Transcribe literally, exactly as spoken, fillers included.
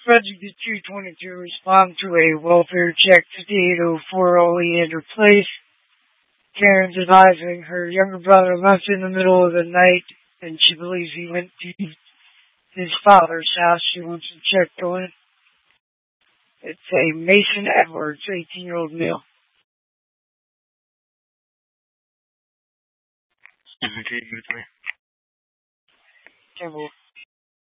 Subject to two twenty-two respond to a welfare check fifty-eight oh four Oleander Place. Karen's advising her younger brother left in the middle of the night and she believes he went to his father's house. She wants to check on it. It's a Mason Edwards, eighteen-year-old male. Okay, give it to me. Okay, well,